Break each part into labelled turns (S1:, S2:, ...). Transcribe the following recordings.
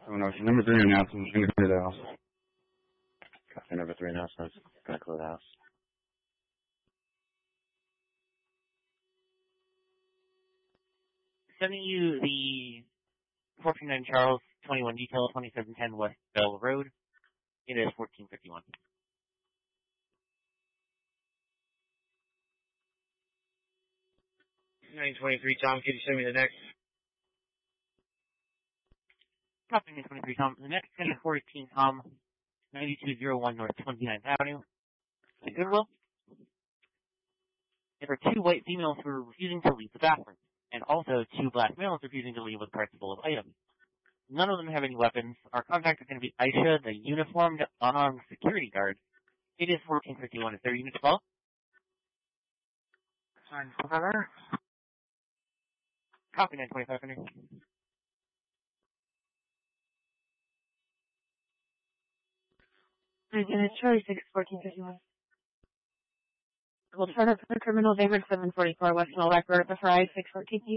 S1: Oh no, number 3 announcement is going to clear the house.
S2: Copy number 3 announcement is going to clear the house.
S3: Sending you the 1409 Charles 21 detail 2710 West Bell Road. It is 1451.
S4: 923 Tom, can you send me the next?
S3: Copy 923 Tom. The next 10-14 Tom, 9201 North 29th Avenue. The Goodwill. There are 2 white females who are refusing to leave the bathroom, and also 2 black males refusing to leave with carts full of items. None of them have any weapons. Our contact is going to be Aisha, the uniformed, unarmed security guard. It is 1451. Is there unit 12?
S4: Sign for
S3: Copy 925 Henry.
S5: Unit Charlie 6, 1451. We'll turn up for criminal damage 744 West Millback Road at the Fry, 614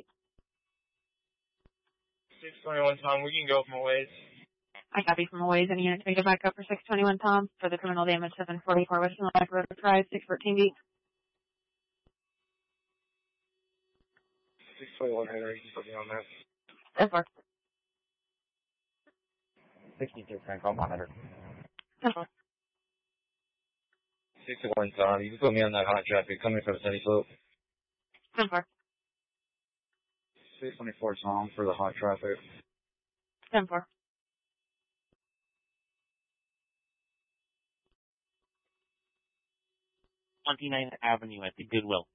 S4: 621 Tom, we can go from a ways.
S5: I copy from a ways. Any unit to make a backup for 621 Tom for the criminal damage 744 West Millback Road at the Fry, 614 B.
S4: 621 Henry, you can put me on that.
S5: 10-4.
S2: 62 Franco monitor.
S5: 10-4.
S4: 621 Tom, you can put me on that hot traffic coming from Sunny Slope.
S5: 10-4.
S1: 624 Tom for the hot traffic.
S5: 10-4.
S3: 29th Avenue at the Goodwill.